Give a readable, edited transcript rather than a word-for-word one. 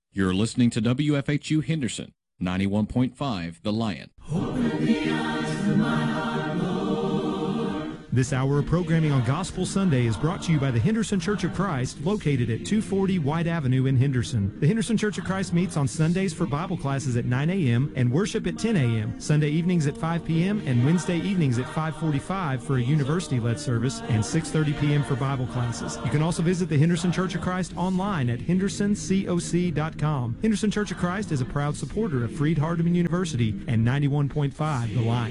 You're listening to WFHU Henderson, 91.5 The Lion. This hour of programming on Gospel Sunday is brought to you by the Henderson Church of Christ, located at 240 White Avenue in Henderson. The Henderson Church of Christ meets on Sundays for Bible classes at 9 a.m. and worship at 10 a.m., Sunday evenings at 5 p.m., and Wednesday evenings at 5:45 for a university-led service, and 6:30 p.m. for Bible classes. You can also visit the Henderson Church of Christ online at hendersoncoc.com. Henderson Church of Christ is a proud supporter of Freed-Hardeman University and 91.5 The Lion.